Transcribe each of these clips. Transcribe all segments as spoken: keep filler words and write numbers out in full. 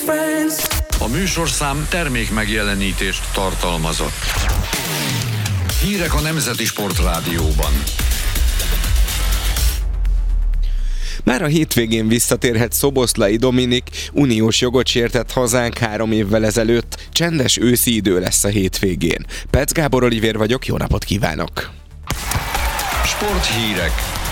A műsorszám termék megjelenítést tartalmazott. Hírek a Nemzeti Sportrádióban. Már a hétvégén visszatérhet Szoboszlai Dominik, uniós jogot sértett hazánk három évvel ezelőtt. Csendes őszi idő lesz a hétvégén. Pec Gábor Olivér vagyok, jó napot kívánok! Sporthírek.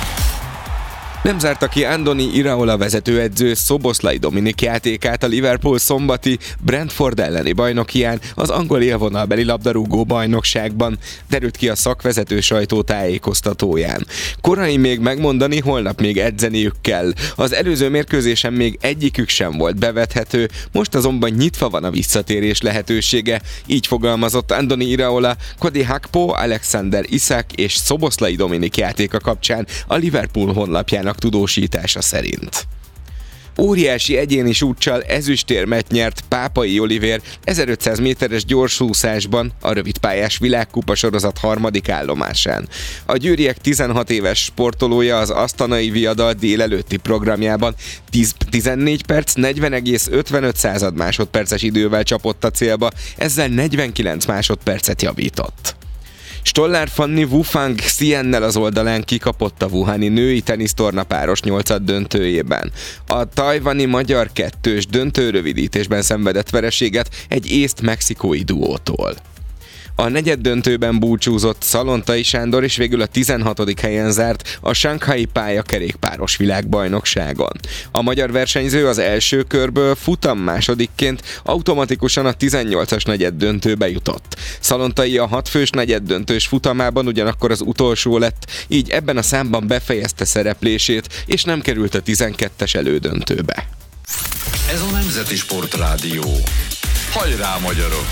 Nem zárta ki Andoni Iraola vezetőedző Szoboszlai Dominik játékát a Liverpool szombati Brentford elleni bajnokián az angol élvonalbeli labdarúgó bajnokságban, derült ki a szakvezető sajtó tájékoztatóján. Korai még megmondani, holnap még edzeniük kell. Az előző mérkőzésen még egyikük sem volt bevethető, most azonban nyitva van a visszatérés lehetősége, így fogalmazott Andoni Iraola Cody Gakpo, Alexander Isak és Szoboszlai Dominik játéka kapcsán a Liverpool honlapjának tudósítása szerint. Óriási egyéni súccsal ezüstérmet nyert Pápai Olivér ezerötszáz méteres gyorsúszásban a rövidpályás világkupa sorozat harmadik állomásán. A győriek tizenhat éves sportolója az asztanai viadal délelőtti programjában tizennégy perc negyven egész ötvenöt század másodperces idővel csapott a célba, ezzel negyvenkilenc másodpercet javított. Stollár Fanni Wufang Xiennel az oldalán kikapott a wuhani női tenisztornapáros nyolcad döntőjében. A tajvani magyar kettős döntőrövidítésben szenvedett vereséget egy észt-mexikói duótól. A negyeddöntőben búcsúzott Szalontai Sándor és végül a tizenhatodik helyen zárt a Shanghai pályakerékpáros világbajnokságon. A magyar versenyző az első körből futam másodikként automatikusan a tizennyolcas negyeddöntőbe jutott. Szalontai a hatfős negyeddöntős futamában ugyanakkor az utolsó lett, így ebben a számban befejezte szereplését, és nem került a tizenkettes elődöntőbe. Ez a Nemzeti Sportrádió. Hajrá, magyarok!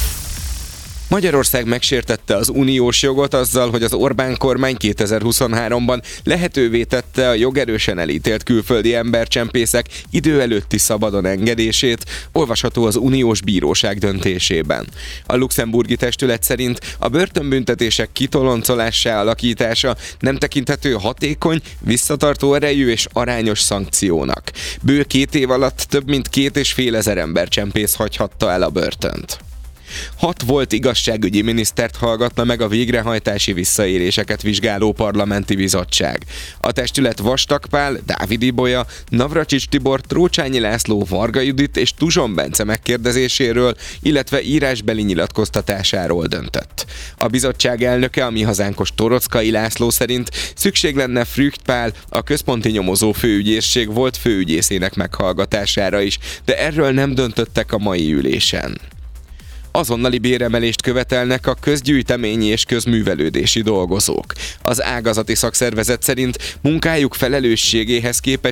Magyarország megsértette az uniós jogot azzal, hogy az Orbán kormány kétezer-huszonháromban lehetővé tette a jogerősen elítélt külföldi embercsempészek idő előtti szabadon engedését, olvasható az uniós bíróság döntésében. A luxemburgi testület szerint a börtönbüntetések kitoloncolássá alakítása nem tekinthető hatékony, visszatartó erejű és arányos szankciónak. Bő két év alatt több mint két és fél ezer embercsempész hagyhatta el a börtönt. Hat volt igazságügyi minisztert hallgatna meg a végrehajtási visszaéléseket vizsgáló parlamenti bizottság. A testület Vastag Pál, Dávid Ibolya, Navracsics Tibor, Trócsányi László, Varga Judit és Tuzson Bence megkérdezéséről, illetve írásbeli nyilatkoztatásáról döntött. A bizottság elnöke, a mi hazánkos Torockai László szerint szükség lenne Frücht Pál, a központi nyomozó főügyészség volt főügyészének meghallgatására is, de erről nem döntöttek a mai ülésen. Azonnali béremelést követelnek a közgyűjteményi és közművelődési dolgozók. Az ágazati szakszervezet szerint munkájuk felelősségéhez képest